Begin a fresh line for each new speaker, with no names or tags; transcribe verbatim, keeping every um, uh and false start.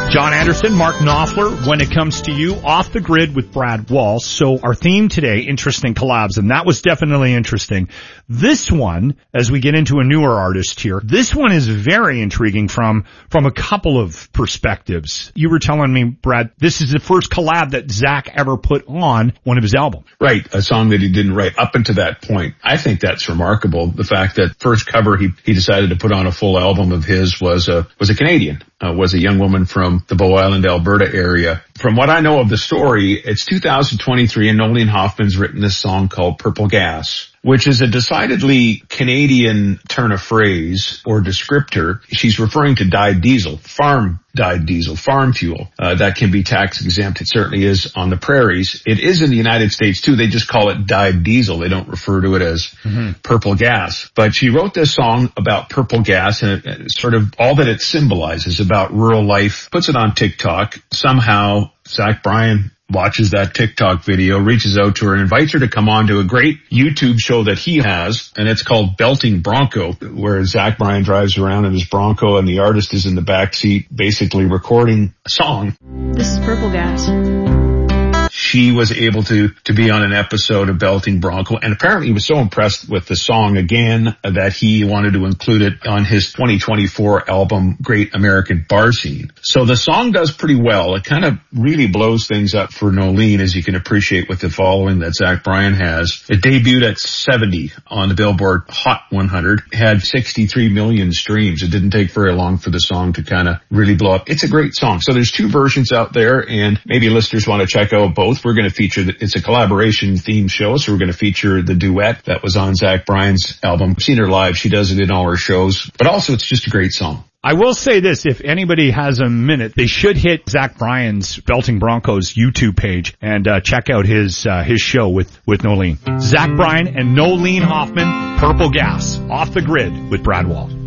John Anderson, Mark Knopfler, when it comes to you, Off the Grid with Brad Walsh. So our theme today, interesting collabs, and that was definitely interesting. This one, as we get into a newer artist here, this one is very intriguing from, from a couple of perspectives. You were telling me, Brad, this is the first collab that Zach ever put on one of his albums.
Right, a song that he didn't write up until that point. I think that's remarkable. The fact that first cover he, he decided to put on a full album of his was a, was a Canadian, uh, was a young woman from the Bow Island, Alberta area. From what I know of the story, it's two thousand twenty-three and Nolene Hoffman's written this song called Purple Gas, which is a decidedly Canadian turn of phrase or descriptor. She's referring to dyed diesel, farm dyed diesel, farm fuel. Uh, that can be tax exempt. It certainly is on the prairies. It is in the United States too. They just call it dyed diesel. They don't refer to it as mm-hmm. purple gas. But she wrote this song about purple gas, and it, it sort of all that it symbolizes about rural life, puts it on TikTok. Somehow Zach Bryan watches that TikTok video, reaches out to her and invites her to come on to a great YouTube show that he has, and it's called Belting Bronco, where Zach Bryan drives around in his Bronco and the artist is in the back seat basically recording a song.
This is Purple Gas.
She was able to, to be on an episode of Belting Bronco, and apparently he was so impressed with the song again that he wanted to include it on his twenty twenty-four album, Great American Bar Scene. So the song does pretty well. It kind of really blows things up for Nolene, as you can appreciate with the following that Zach Bryan has. It debuted at seventy on the Billboard Hot one hundred, had sixty-three million streams. It didn't take very long for the song to kind of really blow up. It's a great song. So there's two versions out there, and maybe listeners want to check out both. We're going to feature, the, it's a collaboration themed show, so we're going to feature the duet that was on Zach Bryan's album. I've seen her live. She does it in all her shows. But also, it's just a great song.
I will say this, if anybody has a minute, they should hit Zach Bryan's Belting Broncos YouTube page and uh, check out his uh, his show with, with Nolene. Zach Bryan and Nolene Hoffman, Purple Gas, Off the Grid with Brad Walsh.